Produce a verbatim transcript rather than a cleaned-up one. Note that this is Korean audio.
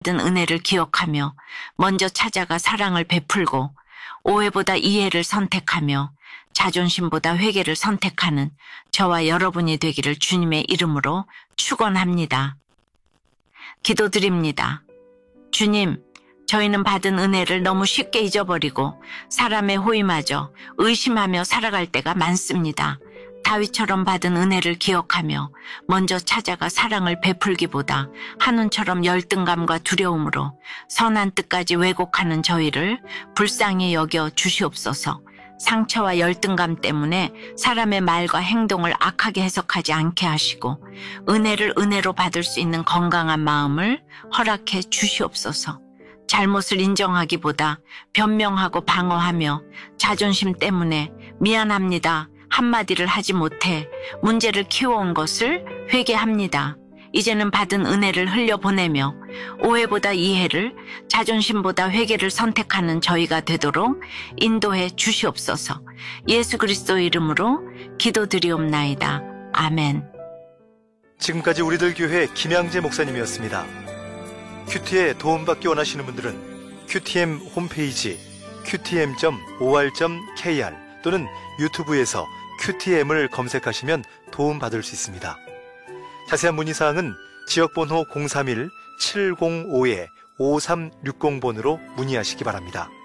받은 은혜를 기억하며 먼저 찾아가 사랑을 베풀고 오해보다 이해를 선택하며 자존심보다 회개를 선택하는 저와 여러분이 되기를 주님의 이름으로 축원합니다. 기도드립니다. 주님, 저희는 받은 은혜를 너무 쉽게 잊어버리고 사람의 호의마저 의심하며 살아갈 때가 많습니다. 다윗처럼 받은 은혜를 기억하며 먼저 찾아가 사랑을 베풀기보다 한운처럼 열등감과 두려움으로 선한 뜻까지 왜곡하는 저희를 불쌍히 여겨 주시옵소서. 상처와 열등감 때문에 사람의 말과 행동을 악하게 해석하지 않게 하시고 은혜를 은혜로 받을 수 있는 건강한 마음을 허락해 주시옵소서. 잘못을 인정하기보다 변명하고 방어하며 자존심 때문에 미안합니다 한마디를 하지 못해 문제를 키워온 것을 회개합니다. 이제는 받은 은혜를 흘려보내며 오해보다 이해를, 자존심보다 회개를 선택하는 저희가 되도록 인도해 주시옵소서. 예수 그리스도 이름으로 기도드리옵나이다. 아멘. 지금까지 우리들 교회 김양재 목사님이었습니다. 큐티에 도움받기 원하시는 분들은 큐티엠 홈페이지 큐티엠 닷 오알 닷 케이알 또는 유튜브에서 큐티엠을 검색하시면 도움받을 수 있습니다. 자세한 문의사항은 지역번호 공삼일 칠공오 오삼육공 번으로 문의하시기 바랍니다.